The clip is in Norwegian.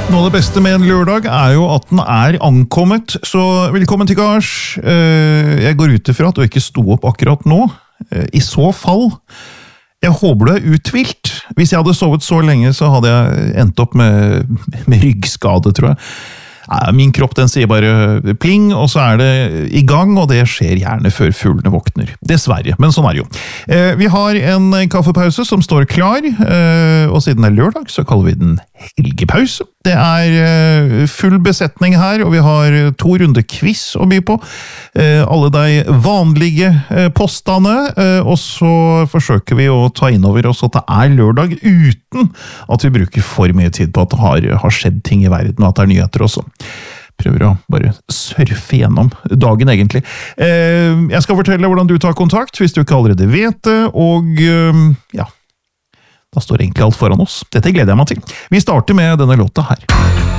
Noe av det beste med en lørdag jo at den ankommet, så velkommen til gards. Jeg går ut ifra at du ikke sto opp akkurat nå. I så fall, jeg håper du uthvilt. Hvis jeg hadde sovet så lenge, så hadde jeg endt opp med ryggskade, tror jeg. Min kropp den sier bare pling, og så det i gang, og det skjer gjerne før fuglene våkner. Dessverre, men sånn det jo. Vi har en kaffepause som står klar, og siden det lørdag, så kaller vi den helgepause. Det full besetning her, og vi har 2 runder quiz å by på. Alle de vanlige postene, og så forsøker vi å ta innover oss at det lørdag uten at vi bruker for mye tid på at det har skjedd ting i verden, og at det nyheter også. Prøver å bare surfe gjennom dagen egentlig. Jeg skal fortelle hvordan du tar kontakt, hvis du ikke allerede vet det, og ja, da står egentlig alt foran oss. Dette gleder jeg meg til. Vi starter med denne låta her.